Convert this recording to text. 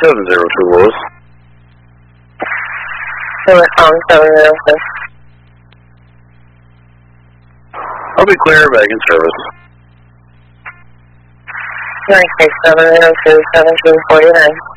702 Lewis. Lewis on 702. I'll be clear, back in service. 96702, 1749.